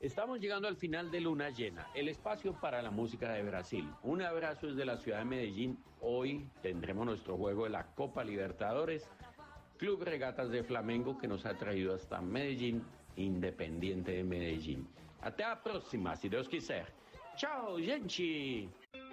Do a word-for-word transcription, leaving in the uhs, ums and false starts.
Estamos llegando al final de Luna Llena, el espacio para la música de Brasil. Un abrazo desde la ciudad de Medellín. Hoy tendremos nuestro juego de la Copa Libertadores. Club Regatas de Flamengo que nos ha traído hasta Medellín, Independiente de Medellín. Até a próxima, si Deus quiser. Tchau, gente!